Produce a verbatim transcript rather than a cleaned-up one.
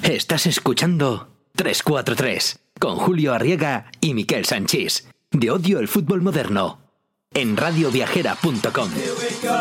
Estás escuchando tres cuatro tres con Julio Arriaga y Miquel Sanchís, de Odio el Fútbol Moderno, en radioviajera punto com.